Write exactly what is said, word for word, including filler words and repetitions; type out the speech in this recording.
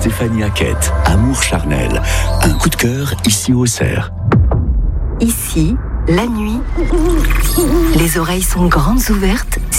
Stéphanie Hackett, Amour charnel. Un coup de cœur ici au Auxerre. Ici, la nuit, les oreilles sont grandes ouvertes